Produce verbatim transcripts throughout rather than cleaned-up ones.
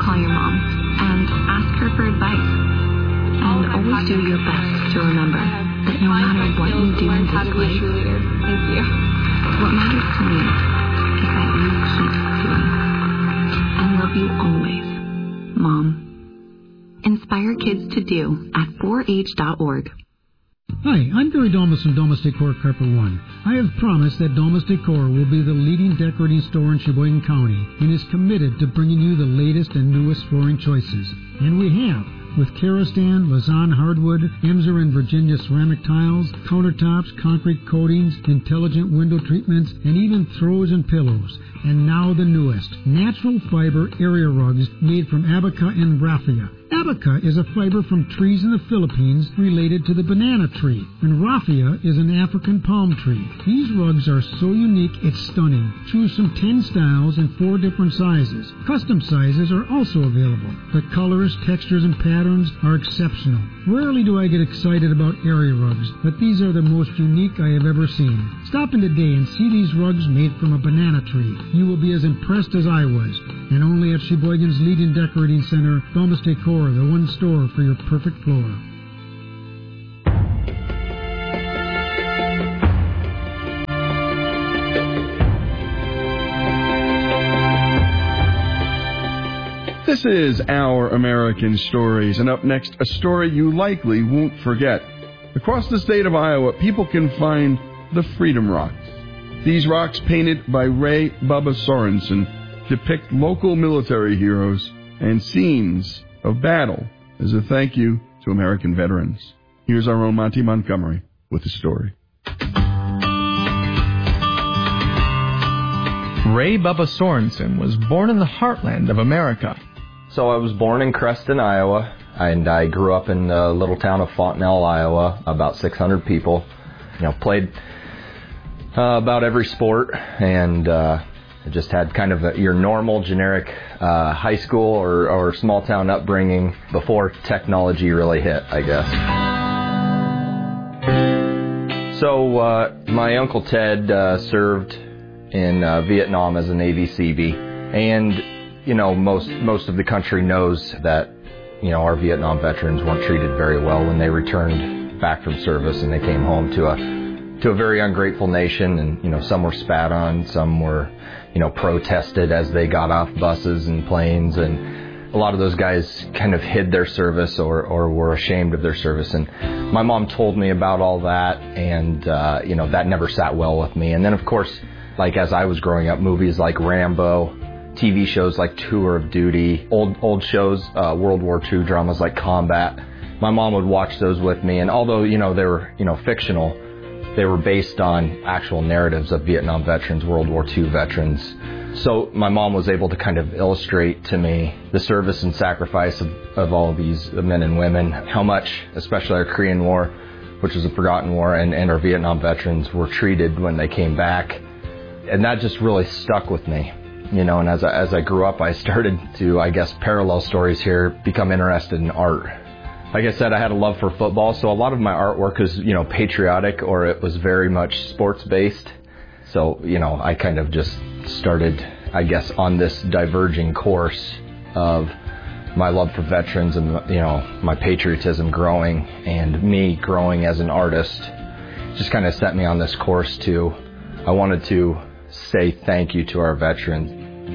call your mom and ask her for advice. And always do your best to remember that no matter what you do in this life, Thank you. what matters to me is that you keep doing. I love you always, Mom. Inspire kids to do at four H dot org. Hi, I'm Gary Domus from Domus Decor Carpet One. I have promised that Domus Decor will be the leading decorating store in Sheboygan County and is committed to bringing you the latest and newest flooring choices. And we have. With Karastan, Lausanne hardwood, Emser and Virginia ceramic tiles, countertops, concrete coatings, intelligent window treatments, and even throws and pillows. And now the newest, natural fiber area rugs made from abaca and raffia. Abaca is a fiber from trees in the Philippines related to the banana tree, and raffia is an African palm tree. These rugs are so unique it's stunning. Choose from ten styles and four different sizes. Custom sizes are also available. The colors, textures, and patterns are exceptional. Rarely do I get excited about area rugs, but these are the most unique I have ever seen. Stop in today and see these rugs made from a banana tree. You will be as impressed as I was. And only at Sheboygan's leading decorating center, Domus Decor, the one store for your perfect floor. This is Our American Stories, and up next, a story you likely won't forget. Across the state of Iowa, people can find the Freedom Rocks. These rocks, painted by Ray Bubba Sorensen, depict local military heroes and scenes of battle as a thank you to American veterans. Here's our own Monty Montgomery with the story. Ray Bubba Sorensen was born in the heartland of America. So I was born in Creston, Iowa, and I grew up in the little town of Fontenelle, Iowa, about six hundred people. You know, played uh, about every sport, and uh, just had kind of a, your normal, generic uh, high school or, or small town upbringing before technology really hit, I guess. So uh, my Uncle Ted uh, served in uh, Vietnam as a Navy C B, and you know, most most of the country knows that, you know, our Vietnam veterans weren't treated very well when they returned back from service, and they came home to a to a very ungrateful nation. And, you know, some were spat on, some were, you know, protested as they got off buses and planes, and a lot of those guys kind of hid their service or, or were ashamed of their service. And my mom told me about all that, and, uh, you know, that never sat well with me. And then, of course, like as I was growing up, movies like Rambo, T V shows like Tour of Duty, old old shows, uh, World War Two dramas like Combat. My mom would watch those with me, and although, you know, they were, you know, fictional, they were based on actual narratives of Vietnam veterans, World War Two veterans. So my mom was able to kind of illustrate to me the service and sacrifice of, of all of these men and women, how much, especially our Korean War, which was a forgotten war, and, and our Vietnam veterans were treated when they came back. And that just really stuck with me. You know, and as I, as I grew up, I started to, I guess, parallel stories here, become interested in art. Like I said, I had a love for football, so a lot of my artwork is, you know, patriotic, or it was very much sports-based. So, you know, I kind of just started, I guess, on this diverging course of my love for veterans and, you know, my patriotism growing, and me growing as an artist just kind of set me on this course to, I wanted to say thank you to our veterans.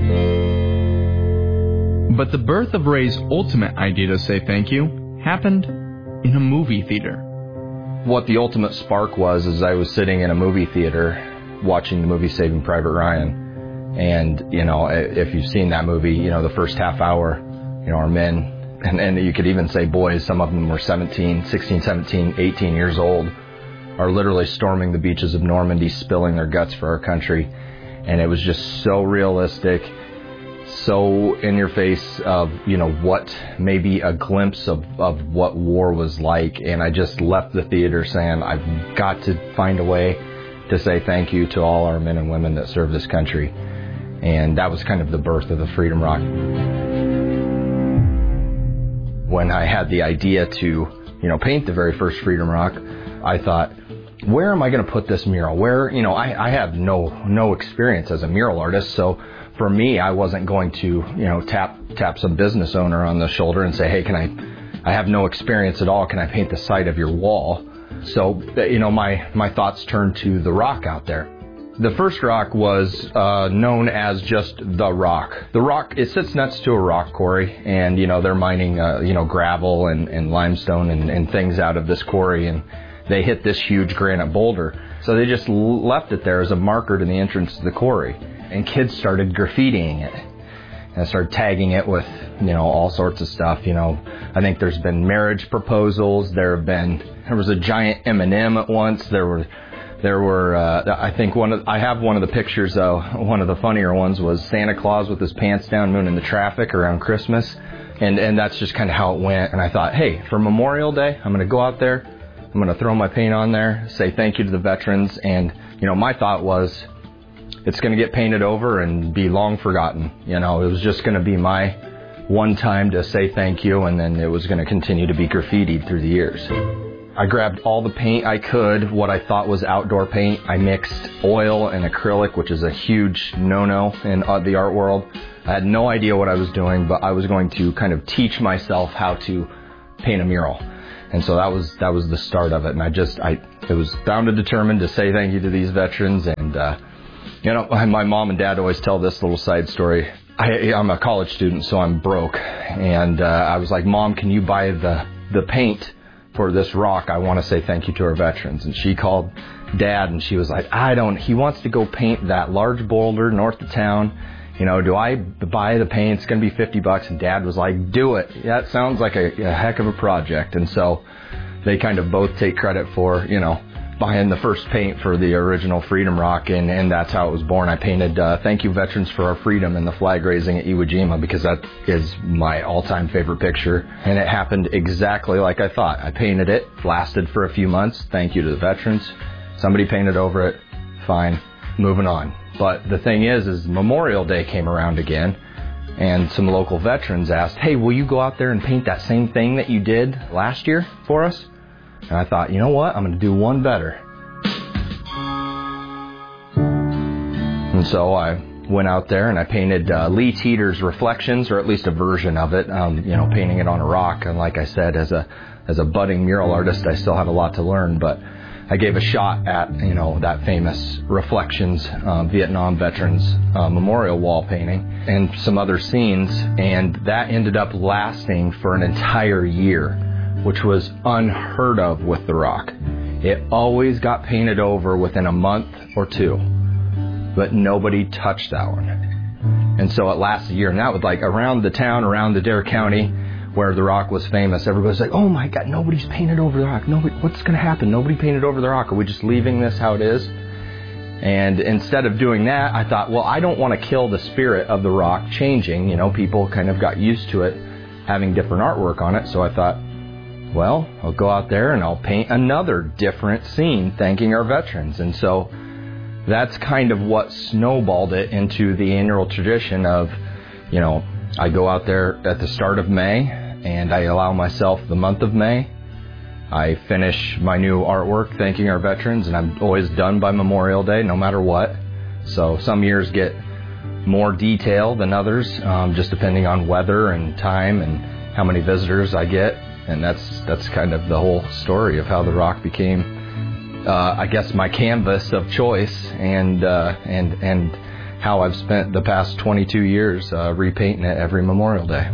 But the birth of Ray's ultimate idea to say thank you happened in a movie theater. What the ultimate spark was is I was sitting in a movie theater watching the movie Saving Private Ryan. And, you know, if you've seen that movie, you know, the first half hour, you know, our men, and, and you could even say boys, some of them were seventeen, sixteen, seventeen, eighteen years old, are literally storming the beaches of Normandy, spilling their guts for our country. And it was just so realistic, so in your face of, you know, what maybe a glimpse of, of what war was like. And I just left the theater saying, I've got to find a way to say thank you to all our men and women that serve this country. And that was kind of the birth of the Freedom Rock. When I had the idea to, you know, paint the very first Freedom Rock, I thought, where am I going to put this mural? Where, you know, I, I have no no experience as a mural artist, so for me, I wasn't going to, you know, tap tap some business owner on the shoulder and say, hey, can I, I have no experience at all. Can I paint the side of your wall? So, you know, my, my thoughts turned to the rock out there. The first rock was uh, known as just the rock. The rock, it sits next to a rock quarry, and, you know, they're mining, uh, you know, gravel and, and limestone and, and things out of this quarry, and they hit this huge granite boulder. So they just left it there as a marker to the entrance to the quarry. And kids started graffitiing it. And I started tagging it with, you know, all sorts of stuff. You know, I think there's been marriage proposals. There have been, there was a giant M and M at once. There were, there were, uh, I think one of, I have one of the pictures, though. One of the funnier ones was Santa Claus with his pants down mooning the traffic around Christmas. And, and that's just kind of how it went. And I thought, hey, for Memorial Day, I'm going to go out there. I'm going to throw my paint on there, say thank you to the veterans. And, you know, my thought was, it's going to get painted over and be long forgotten. You know, it was just going to be my one time to say thank you, and then it was going to continue to be graffitied through the years. I grabbed all the paint I could, what I thought was outdoor paint. I mixed oil and acrylic, which is a huge no-no in uh, the art world. I had no idea what I was doing, but I was going to kind of teach myself how to paint a mural. And so that was that was the start of it. And I just, I it was bound and determined to say thank you to these veterans. And, uh, you know, my mom and dad always tell this little side story. I, I'm a college student, so I'm broke. And uh, I was like, Mom, can you buy the, the paint for this rock? I want to say thank you to our veterans. And she called Dad, and she was like, I don't, he wants to go paint that large boulder north of town. You know, do I buy the paint? It's going to be fifty bucks. And Dad was like, do it. That sounds like a, a heck of a project. And so they kind of both take credit for, you know, buying the first paint for the original Freedom Rock. And, and that's how it was born. I painted uh, Thank You Veterans for Our Freedom and the flag raising at Iwo Jima, because that is my all-time favorite picture. And it happened exactly like I thought. I painted it, lasted for a few months. Thank you to the veterans. Somebody painted over it. Fine. Moving on. But the thing is, is Memorial Day came around again, and some local veterans asked, hey, will you go out there and paint that same thing that you did last year for us? And I thought, you know what? I'm going to do one better. And so I went out there and I painted uh, Lee Teeter's Reflections, or at least a version of it, um, you know, painting it on a rock. And like I said, as a as a budding mural artist, I still had a lot to learn, but I gave a shot at, you know, that famous Reflections um, Vietnam Veterans uh, Memorial wall painting and some other scenes, and that ended up lasting for an entire year, which was unheard of with the rock. It always got painted over within a month or two, but nobody touched that one. And so it lasted a year, and that was like around the town, around the Dare County, where the rock was famous. Everybody's like, oh my God, nobody's painted over the rock. Nobody, what's going to happen? Nobody painted over the rock. Are we just leaving this how it is? And instead of doing that, I thought, well, I don't want to kill the spirit of the rock changing. You know, people kind of got used to it, having different artwork on it. So I thought, well, I'll go out there and I'll paint another different scene thanking our veterans. And so that's kind of what snowballed it into the annual tradition of, you know, I go out there at the start of May, and I allow myself the month of May. I finish my new artwork thanking our veterans, and I'm always done by Memorial Day, no matter what. So some years get more detail than others, um, just depending on weather and time and how many visitors I get. And that's that's kind of the whole story of how the rock became, uh, I guess, my canvas of choice, and uh, and and how I've spent the past twenty-two years uh, repainting it every Memorial Day.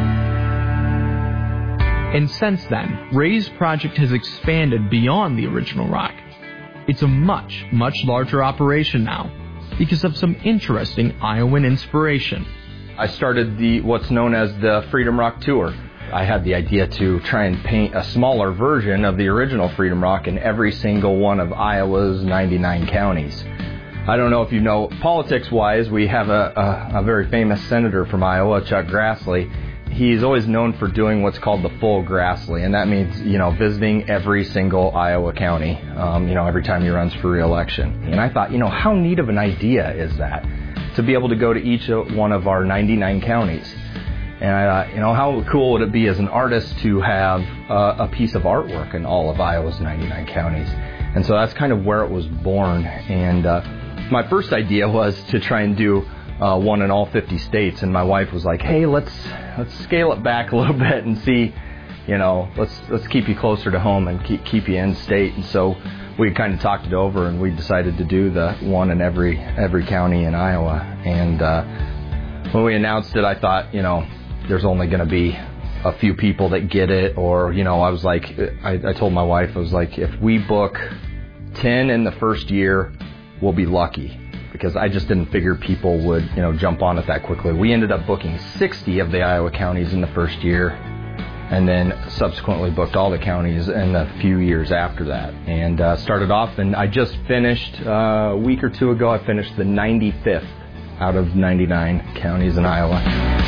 And since then, Ray's project has expanded beyond the original rock. It's a much, much larger operation now because of some interesting Iowan inspiration. I started the what's known as the Freedom Rock Tour. I had the idea to try and paint a smaller version of the original Freedom Rock in every single one of Iowa's ninety-nine counties. I don't know if you know, politics-wise, we have a, a, a very famous senator from Iowa, Chuck Grassley. He's always known for doing what's called the full Grassley, and that means, you know, visiting every single Iowa county, um, you know, every time he runs for re-election. And I thought, you know, how neat of an idea is that, to be able to go to each one of our ninety-nine counties. And I thought, you know, how cool would it be as an artist to have uh, a piece of artwork in all of Iowa's ninety-nine counties? And so that's kind of where it was born. And uh, my first idea was to try and do uh, one in all fifty states. And my wife was like, hey, let's let's scale it back a little bit and see, you know, let's let's keep you closer to home and keep keep you in state. And so we kind of talked it over, and we decided to do the one in every every county in Iowa. And uh, when we announced it, I thought, you know, there's only going to be a few people that get it, or, you know, I was like, I, I told my wife, I was like, if we book ten in the first year, we'll be lucky, because I just didn't figure people would, you know, jump on it that quickly. We ended up booking sixty of the Iowa counties in the first year, and then subsequently booked all the counties in a few years after that. And uh, started off, and I just finished, uh, a week or two ago, I finished the ninety-fifth out of ninety-nine counties in Iowa.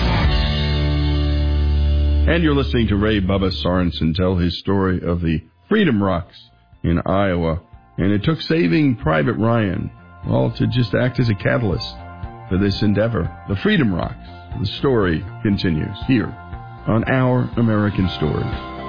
And you're listening to Ray Bubba Sorensen tell his story of the Freedom Rocks in Iowa. And it took Saving Private Ryan, well, to just act as a catalyst for this endeavor. The Freedom Rocks. The story continues here on Our American Stories.